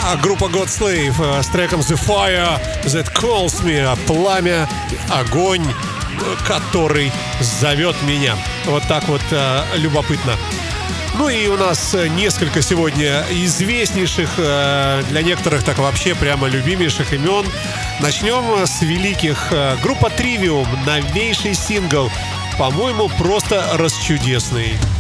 Группа God Slave с треком The Fire That Calls Me. Пламя, огонь, который зовет меня. Вот так вот любопытно. Ну и у нас несколько сегодня известнейших, для некоторых так вообще прямо любимейших имен. Начнем с великих. Группа Trivium, новейший сингл, по-моему, просто расчудесный.